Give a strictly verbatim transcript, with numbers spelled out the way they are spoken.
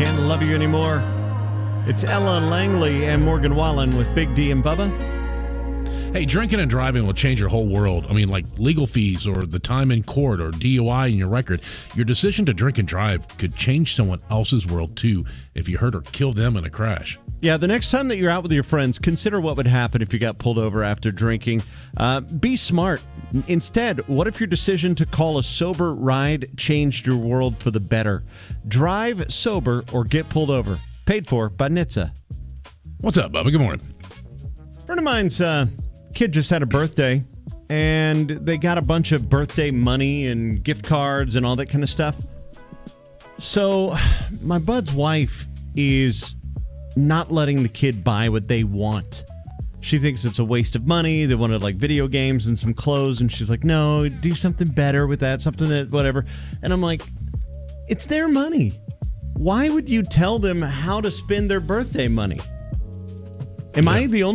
Can't Love You Anymore. It's Ella Langley and Morgan Wallen with Big D and Bubba. Hey, drinking and driving will change your whole world. I mean, like legal fees or the time in court or D U I in your record. Your decision to drink and drive could change someone else's world, too, if you hurt or kill them in a crash. Yeah, the next time that you're out with your friends, consider what would happen if you got pulled over after drinking. Uh, be smart. Instead, what if your decision to call a sober ride changed your world for the better? Drive sober or get pulled over. Paid for by N H T S A. What's up, Bubba? Good morning. A friend of mine's uh, kid just had a birthday, and they got a bunch of birthday money and gift cards and all that kind of stuff. So my bud's wife is not letting the kid buy what they want. She thinks it's a waste of money. They wanted like video games and some clothes, and she's like, no, do something better with that, something that whatever. And I'm like, it's their money. Why would you tell them how to spend their birthday money? Am yeah. I the only